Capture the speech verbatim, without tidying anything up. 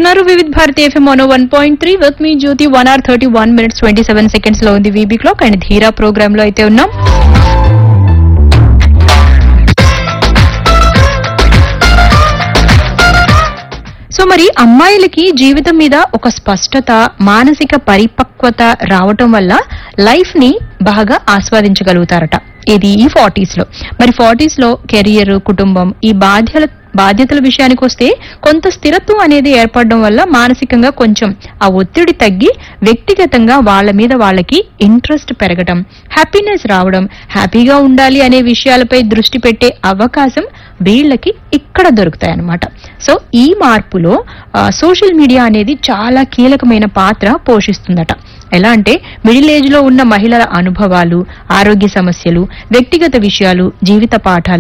వింటున్నారు వివిధ Bharati FM one one point three with me Jyothi. One hour thirty one minutes twenty seven seconds లో ఉంది VB clock and ధీరా programme లో అయితే ఉన్నాం. సో మరి అమ్మాయిలకి జీవితం మీద ఒక స్పష్టత, మానసిక పరిపక్వత రావటం వల్ల లైఫ్ ని బాగా ఆస్వాదించగలుగుతారట. ఇది ఈ ఫార్టీస్ లో. మరి ఫార్టీస్ లో కెరియర్, కుటుంబం, ఈ బాధ్యత బాధ్యతల విషయానికి వస్తే కొంత స్థిరత్వం అనేది ఏర్పడడం వల్ల మానసికంగా కొంచెం ఆ ఒత్తిడి తగ్గి వ్యక్తిగతంగా వాళ్ళ మీద వాళ్ళకి ఇంట్రెస్ట్ పెరగడం, హ్యాపీనెస్ రావడం, హ్యాపీగా ఉండాలి అనే విషయాలపై దృష్టి పెట్టే అవకాశం వీళ్ళకి ఇక్కడ దొరుకుతాయి అన్నమాట. సో ఈ మార్పులో సోషల్ మీడియా అనేది చాలా కీలకమైన పాత్ర పోషిస్తుందట. ఎలా అంటే మిడిల్ ఏజ్ లో ఉన్న మహిళల అనుభవాలు, ఆరోగ్య సమస్యలు, వ్యక్తిగత విషయాలు, జీవిత పాఠాలు